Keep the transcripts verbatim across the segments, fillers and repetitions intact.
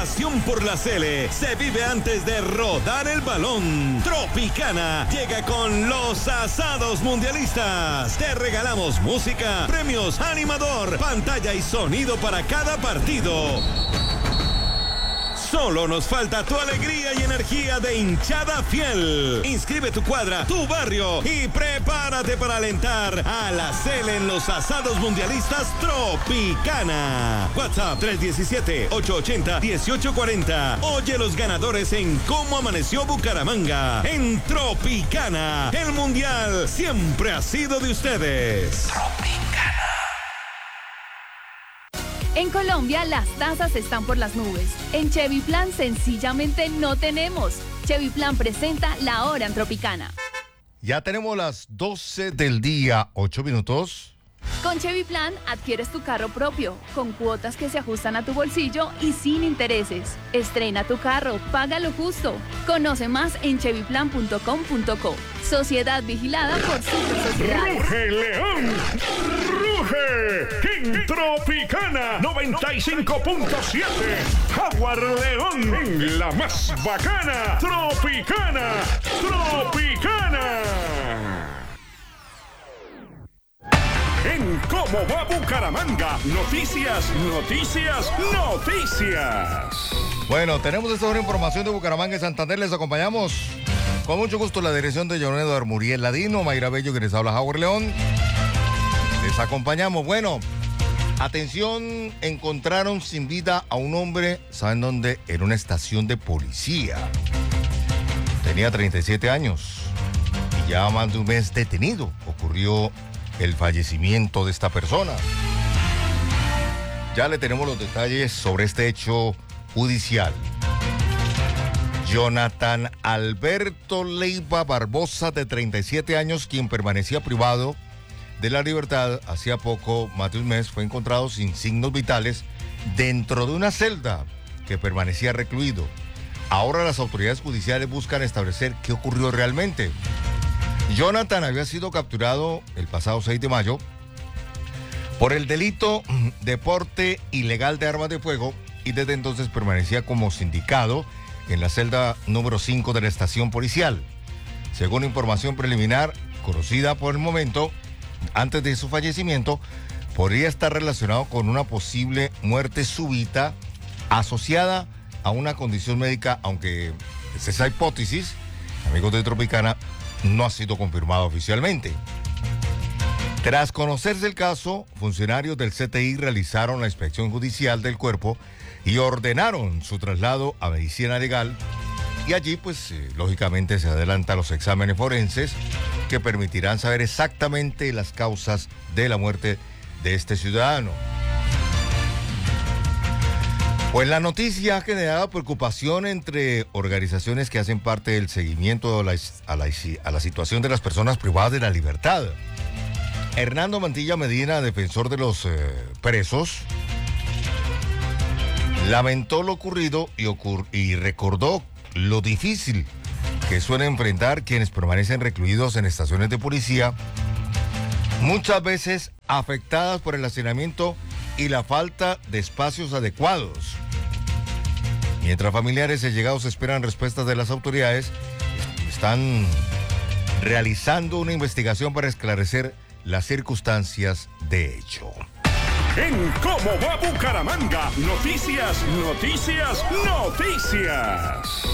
pasión por la Sele se vive antes de rodar el balón. Tropicana llega con los asados mundialistas. Te regalamos música, premios, animador, pantalla y sonido para cada partido. Solo nos falta tu alegría y energía de hinchada fiel. Inscribe tu cuadra, tu barrio y prepárate para alentar a la Sele en los asados mundialistas Tropicana. WhatsApp tres uno siete, ocho ocho cero, uno ocho cuatro cero. Oye los ganadores en Cómo Amaneció Bucaramanga. En Tropicana, el mundial siempre ha sido de ustedes. Tropicana. En Colombia las tasas están por las nubes. En Chevy Plan sencillamente no tenemos. Chevy Plan presenta La Hora en Tropicana. Ya tenemos las doce del día, ocho minutos. Con Chevy Plan adquieres tu carro propio, con cuotas que se ajustan a tu bolsillo y sin intereses. Estrena tu carro, paga lo justo. Conoce más en chevy plan punto com punto co. Sociedad vigilada por Super Sociedades. ¡Ruge, León! ¡Ruge! En Tropicana noventa y cinco punto siete. Jaguar León en la más bacana. Tropicana. Tropicana. En Cómo va Bucaramanga, noticias, noticias, noticias. Bueno, tenemos esta hora información de Bucaramanga y Santander. Les acompañamos con mucho gusto la dirección de John Edward Muriel Ladino, Mayra Bello, que les habla Jaguar León. Les acompañamos. Bueno, atención, encontraron sin vida a un hombre, ¿saben dónde? En una estación de policía. Tenía treinta y siete años y ya más de un mes detenido. Ocurrió el fallecimiento de esta persona. Ya le tenemos los detalles sobre este hecho judicial. Jonathan Alberto Leiva Barbosa, de treinta y siete años, quien permanecía privado de la libertad hacía poco, más de un mes, fue encontrado sin signos vitales dentro de una celda que permanecía recluido. Ahora las autoridades judiciales buscan establecer qué ocurrió realmente. Jonathan había sido capturado el pasado seis de mayo por el delito de porte ilegal de armas de fuego y desde entonces permanecía como sindicado en la celda número cinco de la estación policial. Según información preliminar conocida por el momento, antes de su fallecimiento, podría estar relacionado con una posible muerte súbita asociada a una condición médica, aunque esa hipótesis, amigos de Tropicana, no ha sido confirmado oficialmente. Tras conocerse el caso, funcionarios del C T I realizaron la inspección judicial del cuerpo y ordenaron su traslado a medicina legal. Y allí, pues, eh, lógicamente se adelantan los exámenes forenses que permitirán saber exactamente las causas de la muerte de este ciudadano. Pues la noticia ha generado preocupación entre organizaciones que hacen parte del seguimiento a la, a la, a la situación de las personas privadas de la libertad. Hernando Mantilla Medina, defensor de los eh, presos, lamentó lo ocurrido y, ocur y recordó lo difícil que suelen enfrentar quienes permanecen recluidos en estaciones de policía, muchas veces afectadas por el hacinamiento y la falta de espacios adecuados. Mientras familiares y allegados esperan respuestas de las autoridades, están realizando una investigación para esclarecer las circunstancias de hecho. En Cómo va Bucaramanga, noticias, noticias, noticias.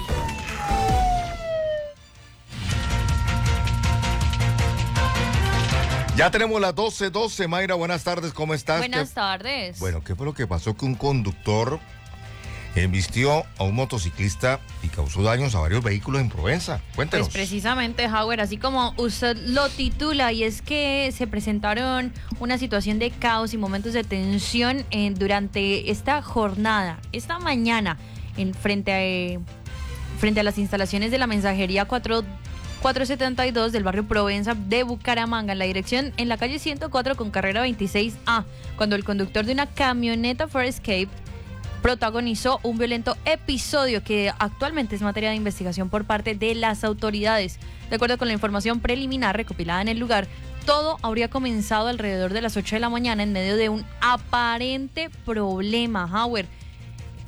Ya tenemos las doce doce. Mayra, buenas tardes, ¿cómo estás? Buenas ¿Qué... tardes. Bueno, ¿qué fue lo que pasó? Que un conductor embistió a un motociclista y causó daños a varios vehículos en Provenza. Cuéntenos. Pues precisamente, Howard, así como usted lo titula, y es que se presentaron una situación de caos y momentos de tensión eh, durante esta jornada, esta mañana, en frente a, eh, frente a las instalaciones de la mensajería cuatro setenta y dos del barrio Provenza de Bucaramanga, en la dirección en la calle ciento cuatro con carrera veintiséis A, cuando el conductor de una camioneta Ford Escape protagonizó un violento episodio que actualmente es materia de investigación por parte de las autoridades. De acuerdo con la información preliminar recopilada en el lugar, todo habría comenzado alrededor de las ocho de la mañana en medio de un aparente problema, Howard.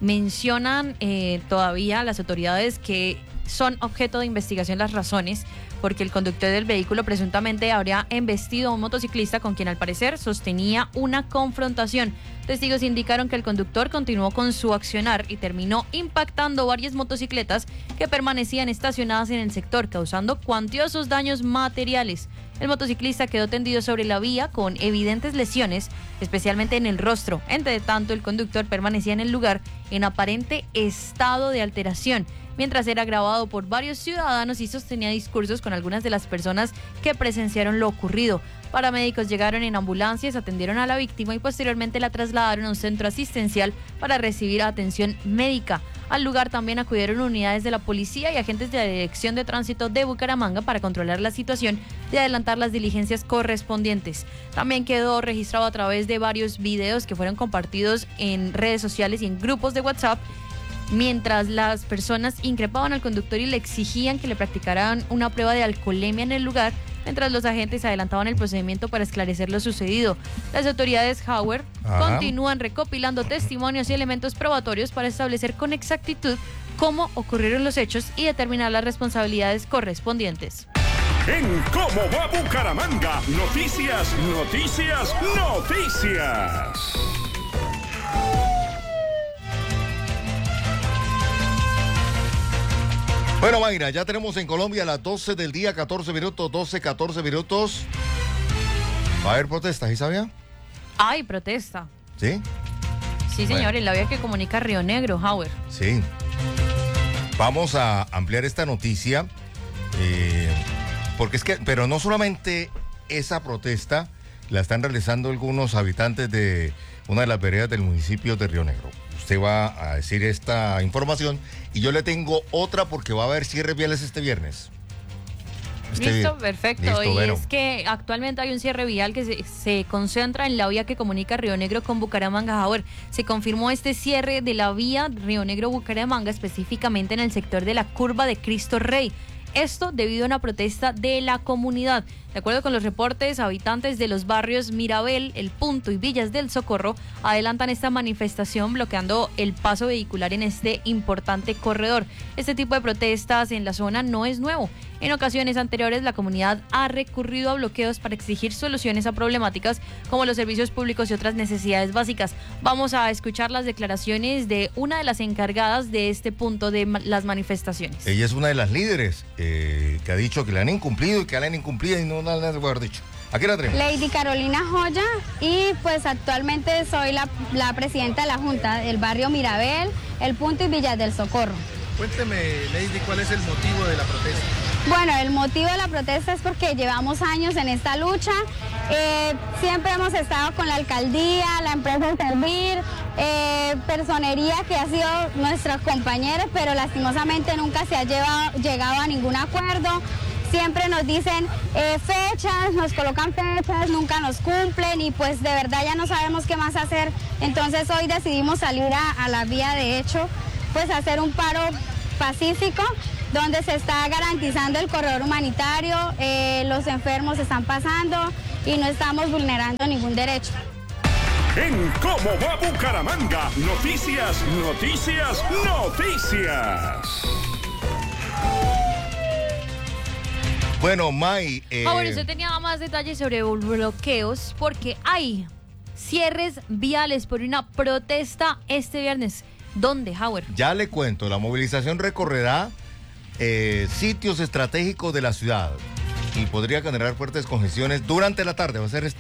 Mencionan eh, todavía las autoridades que son objeto de investigación las razones, porque el conductor del vehículo presuntamente habría embestido a un motociclista con quien al parecer sostenía una confrontación. Testigos indicaron que el conductor continuó con su accionar y terminó impactando varias motocicletas que permanecían estacionadas en el sector, causando cuantiosos daños materiales. El motociclista quedó tendido sobre la vía con evidentes lesiones, especialmente en el rostro. Entre tanto, el conductor permanecía en el lugar en aparente estado de alteración, mientras era grabado por varios ciudadanos y sostenía discursos con algunas de las personas que presenciaron lo ocurrido. Paramédicos llegaron en ambulancias, atendieron a la víctima y posteriormente la trasladaron a un centro asistencial para recibir atención médica. Al lugar también acudieron unidades de la policía y agentes de la Dirección de Tránsito de Bucaramanga para controlar la situación y adelantar las diligencias correspondientes. También quedó registrado a través de varios videos que fueron compartidos en redes sociales y en grupos de WhatsApp, mientras las personas increpaban al conductor y le exigían que le practicaran una prueba de alcoholemia en el lugar, mientras los agentes adelantaban el procedimiento para esclarecer lo sucedido. Las autoridades Howard Ajá. continúan recopilando testimonios y elementos probatorios para establecer con exactitud cómo ocurrieron los hechos y determinar las responsabilidades correspondientes. En ¿Cómo va Bucaramanga? Noticias, noticias, noticias. Bueno, Mayra, ya tenemos en Colombia a las doce del día, catorce minutos, doce, catorce minutos. ¿Va a haber protestas, ¿sí sabía? Hay protesta. ¿Sí? Sí, señor, Bueno. en la vía que comunica Río Negro, Howard. Sí. Vamos a ampliar esta noticia, eh, porque es que, pero no solamente esa protesta la están realizando algunos habitantes de una de las veredas del municipio de Río Negro. Usted va a decir esta información y yo le tengo otra porque va a haber cierres viales este viernes. Este Listo, vi- perfecto. Listo, y bueno. es que actualmente hay un cierre vial que se, se concentra en la vía que comunica Río Negro con Bucaramanga. Ahora, se confirmó este cierre de la vía Río Negro-Bucaramanga, específicamente en el sector de la curva de Cristo Rey. Esto debido a una protesta de la comunidad. De acuerdo con los reportes, habitantes de los barrios Mirabel, El Punto y Villas del Socorro adelantan esta manifestación bloqueando el paso vehicular en este importante corredor. Este tipo de protestas en la zona no es nuevo. En ocasiones anteriores, la comunidad ha recurrido a bloqueos para exigir soluciones a problemáticas como los servicios públicos y otras necesidades básicas. Vamos a escuchar las declaraciones de una de las encargadas de este punto de ma- las manifestaciones. Ella es una de las líderes eh, que ha dicho que la han incumplido y que la han incumplido y no la han haber dicho. Aquí la tenemos. Lady Carolina Joya, y pues actualmente soy la, la presidenta de la Junta del barrio Mirabel, El Punto y Villas del Socorro. Cuénteme, Lady, ¿cuál es el motivo de la protesta? Bueno, el motivo de la protesta es porque llevamos años en esta lucha. Eh, siempre hemos estado con la alcaldía, la empresa Servir, eh, personería que ha sido nuestros compañeros, pero lastimosamente nunca se ha llevado, llegado a ningún acuerdo. Siempre nos dicen eh, fechas, nos colocan fechas, nunca nos cumplen y pues de verdad ya no sabemos qué más hacer. Entonces hoy decidimos salir a, a la vía de hecho, pues hacer un paro pacífico donde se está garantizando el corredor humanitario, eh, los enfermos están pasando y no estamos vulnerando ningún derecho. En ¿Cómo va Bucaramanga? Noticias, noticias, noticias. Bueno, May. Eh, Ah, bueno, usted tenía más detalles sobre bloqueos porque hay cierres viales por una protesta este viernes. ¿Dónde, Howard? Ya le cuento, la movilización recorrerá eh, sitios estratégicos de la ciudad y podría generar fuertes congestiones durante la tarde. Va a ser este